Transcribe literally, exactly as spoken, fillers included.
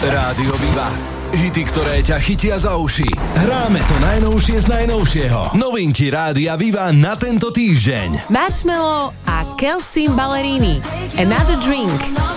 Rádio Viva. Hity, ktoré ťa chytia za uši. Hráme to najnovšie z najnovšieho. Novinky Rádia Viva na tento týždeň. Marshmello a Kelsey Ballerini. Another Drink.